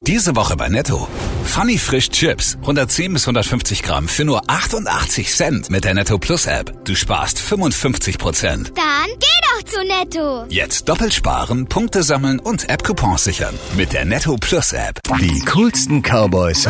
Diese Woche bei Netto. Funny Frisch Chips. 110 bis 150 Gramm für nur 88 Cent mit der Netto Plus App. Du sparst 55%. Dann geh doch zu Netto. Jetzt doppelt sparen, Punkte sammeln und App-Coupons sichern. Mit der Netto Plus App. Die coolsten Cowboys